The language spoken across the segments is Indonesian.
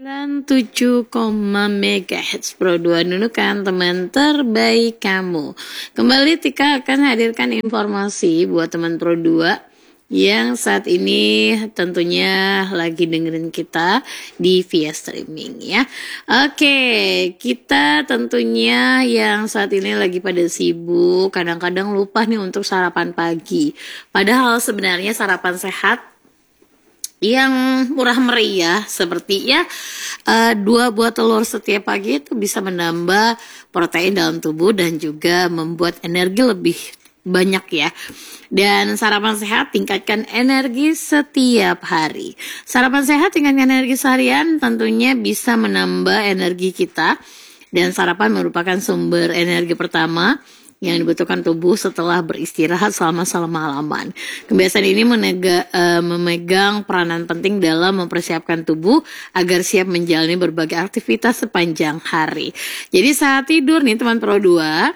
97,MHz Pro 2 nunukan teman terbaik kamu. Kembali Tika akan hadirkan informasi buat teman Pro 2 yang saat ini tentunya lagi dengerin kita di via streaming ya. Oke, kita tentunya yang saat ini lagi pada sibuk, kadang-kadang lupa nih untuk sarapan pagi. Padahal sebenarnya sarapan sehat yang murah meriah seperti ya 2 buah telur setiap pagi itu bisa menambah protein dalam tubuh dan juga membuat energi lebih banyak ya. Dan sarapan sehat tingkatkan energi setiap hari. Sarapan sehat tingkatkan energi seharian tentunya bisa menambah energi kita, dan sarapan merupakan sumber energi pertama yang dibutuhkan tubuh setelah beristirahat selama semalaman. Kebiasaan ini memegang peranan penting dalam mempersiapkan tubuh agar siap menjalani berbagai aktivitas sepanjang hari. Jadi saat tidur nih teman Pro 2,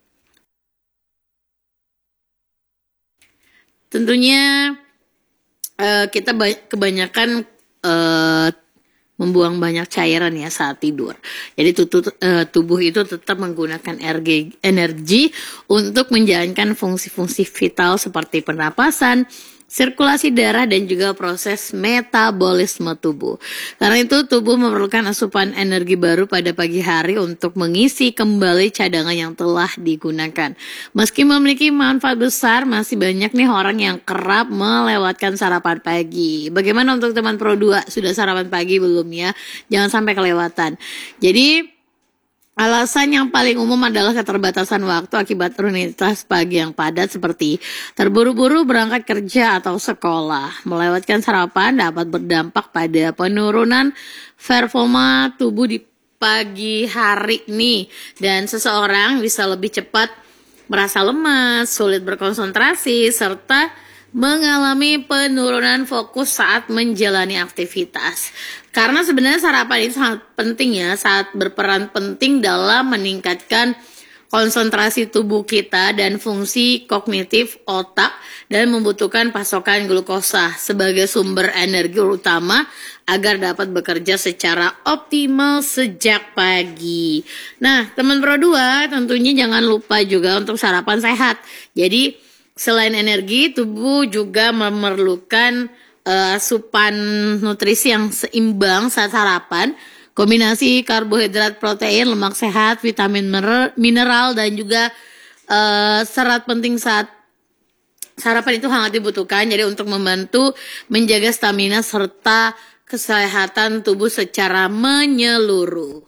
tentunya kita kebanyakan membuang banyak cairan ya saat tidur. Jadi tubuh itu tetap menggunakan energi untuk menjalankan fungsi-fungsi vital seperti pernapasan, sirkulasi darah, dan juga proses metabolisme tubuh. Karena itu tubuh memerlukan asupan energi baru pada pagi hari untuk mengisi kembali cadangan yang telah digunakan. Meski memiliki manfaat besar, masih banyak nih orang yang kerap melewatkan sarapan pagi. Bagaimana untuk teman Pro 2? Sudah sarapan pagi belum ya? Jangan sampai kelewatan. Jadi alasan yang paling umum adalah keterbatasan waktu akibat rutinitas pagi yang padat seperti terburu-buru berangkat kerja atau sekolah. Melewatkan sarapan dapat berdampak pada penurunan performa tubuh di pagi hari nih. Dan seseorang bisa lebih cepat merasa lemas, sulit berkonsentrasi, serta mengalami penurunan fokus saat menjalani aktivitas. Karena sebenarnya sarapan ini sangat penting ya, saat berperan penting dalam meningkatkan konsentrasi tubuh kita dan fungsi kognitif otak, dan membutuhkan pasokan glukosa sebagai sumber energi utama agar dapat bekerja secara optimal sejak pagi. Nah, teman Pro 2 tentunya jangan lupa juga untuk sarapan sehat. Jadi selain energi, tubuh juga memerlukan asupan nutrisi yang seimbang saat sarapan. Kombinasi karbohidrat, protein, lemak sehat, vitamin, mineral, dan juga serat penting saat sarapan itu sangat dibutuhkan. Jadi untuk membantu menjaga stamina serta kesehatan tubuh secara menyeluruh.